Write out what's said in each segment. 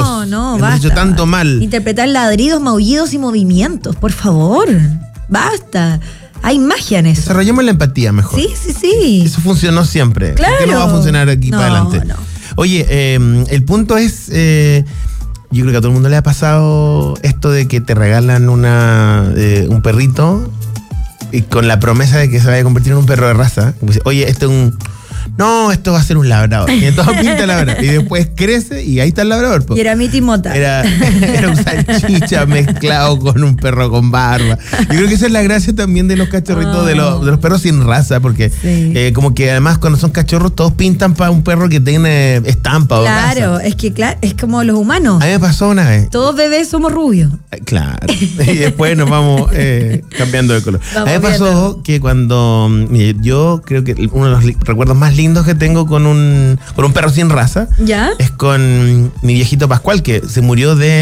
No, hemos basta. hecho tanto mal. Interpretar ladridos, maullidos y movimientos, por favor. Basta. Hay magia en eso. Desarrollemos la empatía mejor. Sí. Eso funcionó siempre. Claro. ¿Por qué no va a funcionar aquí para adelante? No. Oye, el punto es, yo creo que a todo el mundo le ha pasado esto de que te regalan un perrito y con la promesa de que se vaya a convertir en un perro de raza. Oye, esto va a ser un labrador. Tiene todo pinta de labrador. Y después crece y ahí está el labrador. Y era mi timota. Era un salchicha mezclado con un perro con barba. Yo creo que esa es la gracia también de los cachorritos, de los perros sin raza, porque como que además cuando son cachorros todos pintan para un perro que tiene estampa o raza. Claro, es como los humanos. A mí me pasó una vez. Todos bebés somos rubios. Claro. Y después nos vamos cambiando de color. A mí me pasó que cuando yo creo que uno de los recuerdos más lindos que tengo con un perro sin raza ¿Ya? es con mi viejito Pascual, que se murió de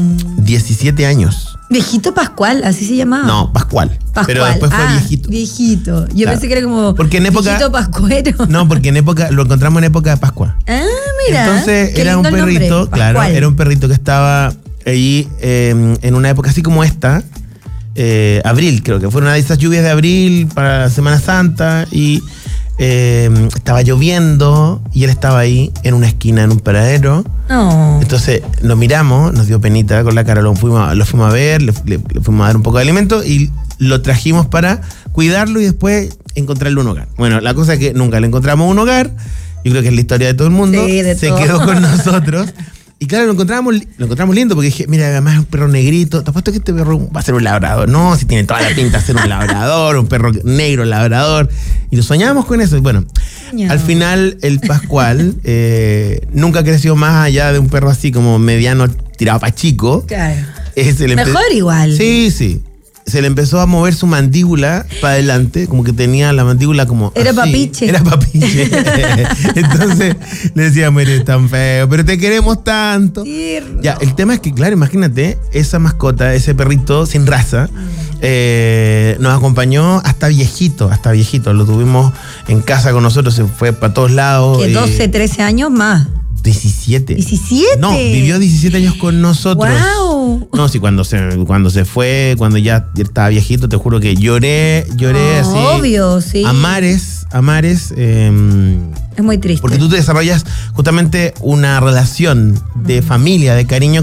17 años. Viejito Pascual, así se llamaba. No, Pascual. Pero después fue viejito. Viejito. Yo pensé que era como porque en época, viejito pascuero. No, porque lo encontramos en época de Pascua. Ah, mira. Entonces era un perrito, claro, era un perrito que estaba allí en una época así como esta. Abril, creo que fue una de esas lluvias de abril para Semana Santa y estaba lloviendo y él estaba ahí en una esquina en un paradero. Entonces nos miramos, nos dio penita con la cara, lo fuimos a ver, le fuimos a dar un poco de alimento y lo trajimos para cuidarlo y después encontrarle un hogar. Bueno, la cosa es que nunca le encontramos un hogar. Yo creo que es la historia de todo el mundo. Sí, se quedó con nosotros. Y claro, lo encontramos lindo porque dije, mira, además es un perro negrito. Te apuesto que este perro va a ser un labrador. No, si tiene toda la pinta de ser un labrador, un perro negro labrador. Y lo soñábamos con eso. Y bueno, al final el Pascual nunca creció más allá de un perro así como mediano tirado para chico. Claro. Mejor igual. Sí. Se le empezó a mover su mandíbula para adelante, como que tenía la mandíbula como Era así. papiche. Era papiche. Entonces le decíamos, eres tan feo, pero te queremos tanto. Tierno. Ya, el tema es que, claro, imagínate, esa mascota, ese perrito sin raza, nos acompañó hasta viejito. Lo tuvimos en casa con nosotros, se fue para todos lados. Que 12, 13 años más. 17. ¿17? No, vivió 17 años con nosotros. ¡Wow! No, sí, cuando se fue, cuando ya estaba viejito, te juro que lloré así. Obvio, sí. A mares. Es muy triste. Porque tú te desarrollas justamente una relación de familia, de cariño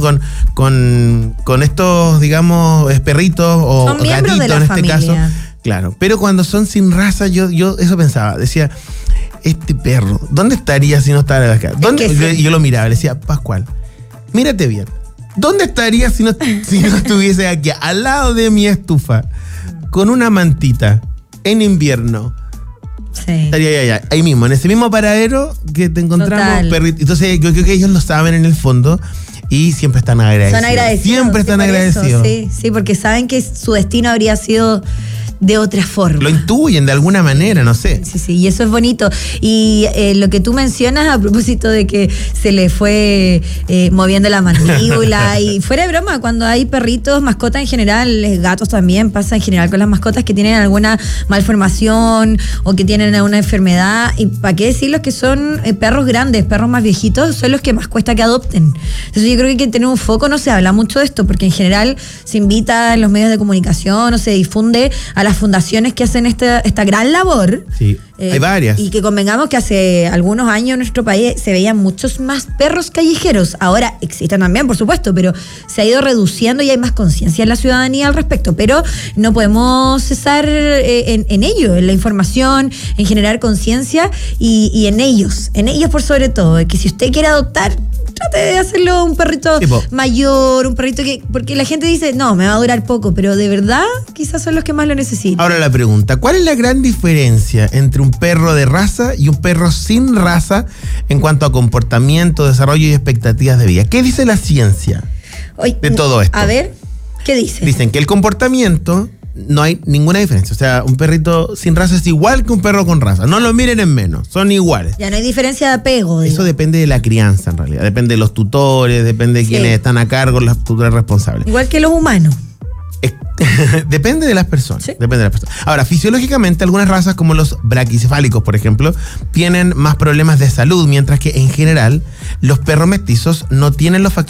con estos, digamos, perritos o son miembros gatitos de la en este familia. caso. Claro, pero cuando son sin raza, yo eso pensaba, decía, este perro, ¿dónde estaría si no estara acá? Yo lo miraba, le decía, Pascual, mírate bien. ¿Dónde estaría si no estuviese aquí, al lado de mi estufa, con una mantita, en invierno? Sí. Estaría ahí mismo, en ese mismo paradero que te encontramos, perrito. Entonces yo creo que ellos lo saben en el fondo y siempre están agradecidos. Son agradecidos. Siempre están agradecidos. Sí, porque saben que su destino habría sido de otra forma. Lo intuyen de alguna manera, no sé. Sí, y eso es bonito. Y lo que tú mencionas a propósito de que se le fue moviendo la mandíbula y fuera de broma, cuando hay perritos, mascotas en general, gatos también, pasa en general con las mascotas que tienen alguna malformación o que tienen alguna enfermedad, y para qué decirlos que son perros grandes, perros más viejitos, son los que más cuesta que adopten. Entonces yo creo que hay que tener un foco, no se habla mucho de esto, porque en general se invita en los medios de comunicación o se difunde a las fundaciones que hacen esta gran labor. Sí, hay varias. Y que convengamos que hace algunos años en nuestro país se veían muchos más perros callejeros. Ahora existen también, por supuesto, pero se ha ido reduciendo y hay más conciencia en la ciudadanía al respecto. Pero no podemos cesar en ello, en la información, en generar conciencia y en ellos por sobre todo. Que si usted quiere adoptar, trate de hacerlo un perrito mayor, un perrito porque la gente dice, no, me va a durar poco, pero de verdad quizás son los que más lo necesitan. Ahora la pregunta, ¿cuál es la gran diferencia entre un perro de raza y un perro sin raza en cuanto a comportamiento, desarrollo y expectativas de vida? ¿Qué dice la ciencia de todo esto? A ver, ¿qué dice? Dicen que el comportamiento no hay ninguna diferencia. O sea, un perrito sin raza es igual que un perro con raza. No lo miren en menos, son iguales. Ya no hay diferencia de apego. Eso depende de la crianza, en realidad. Depende de los tutores, depende de quienes están a cargo, los tutores responsables. Igual que los humanos. Depende de las personas. ¿Sí? Depende de las personas. Ahora, fisiológicamente, algunas razas, como los braquicefálicos, por ejemplo, tienen más problemas de salud, mientras que en general los perros mestizos no tienen los factores